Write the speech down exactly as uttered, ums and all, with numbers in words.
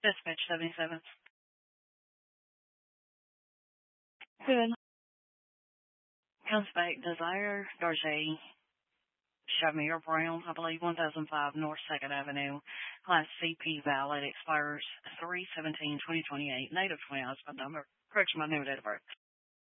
Dispatch seventy-seven. Good. Comes back, Desire Darjay, Shamir Brown, I believe, one thousand five North second Avenue, Class C P valid, expires three seventeen twenty twenty-eight, native twenty hours by number. Correction, my new date of birth.